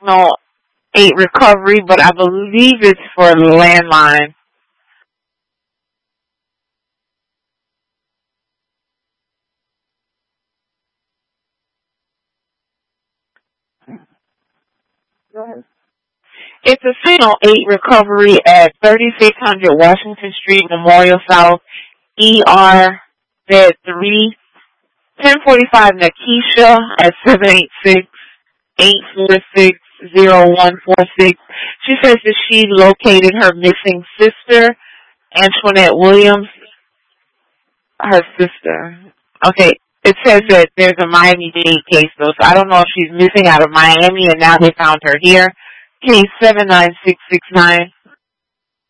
No, 8 recovery, but I believe it's for landline. Go ahead. It's a signal 8 recovery at 3600 Washington Street, Memorial South, ER bed 3. 1045 Nakisha at 786-846-0146. She says that she located her missing sister, Antoinette Williams, her sister. Okay, it says that there's a Miami-Dade case, though, so I don't know if she's missing out of Miami and now they found her here. Case 79669.